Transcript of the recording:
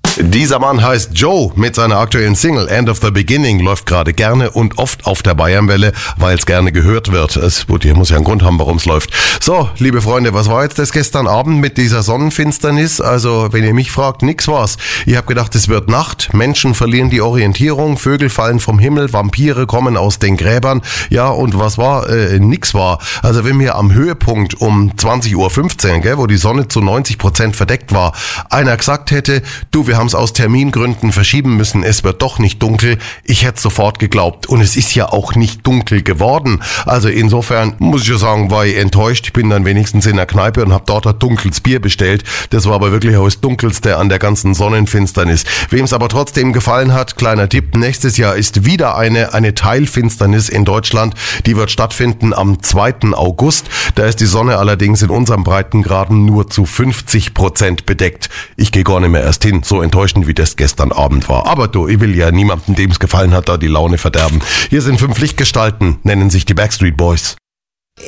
Dieser Mann heißt Joe. Mit seiner aktuellen Single End of the Beginning läuft gerade gerne und oft auf der Bayernwelle, weil es gerne gehört wird. Es muss ja einen Grund haben, warum es läuft. So, liebe Freunde, was war jetzt das gestern Abend mit dieser Sonnenfinsternis? Also, wenn ihr mich fragt, nix war's. Ich habe gedacht, es wird Nacht, Menschen verlieren die Orientierung, Vögel fallen vom Himmel, Vampire kommen aus den Gräbern. Ja, und was war? Nix war. Also, wenn mir am Höhepunkt um 20.15 Uhr, wo die Sonne zu 90% verdeckt war, einer gesagt hätte, du, wir haben es aus Termingründen verschieben müssen, es wird doch nicht dunkel, ich hätte sofort geglaubt. Und es ist ja auch nicht dunkel geworden. Also insofern muss ich ja sagen, war ich enttäuscht. Ich bin dann wenigstens in der Kneipe und habe dort ein dunkles Bier bestellt. Das war aber wirklich auch das Dunkelste an der ganzen Sonnenfinsternis. Wem es aber trotzdem gefallen hat, kleiner Tipp, nächstes Jahr ist wieder eine Teilfinsternis in Deutschland. Die wird stattfinden am 2. August. Da ist die Sonne allerdings in unserem Breitengraden nur zu 50% bedeckt. Ich gehe gar nicht mehr erst hin, so enttäuschend wie das gestern Abend war. Aber du, ich will ja niemandem, dem es gefallen hat, da die Laune verderben. Hier sind 5 Lichtgestalten, nennen sich die Backstreet Boys.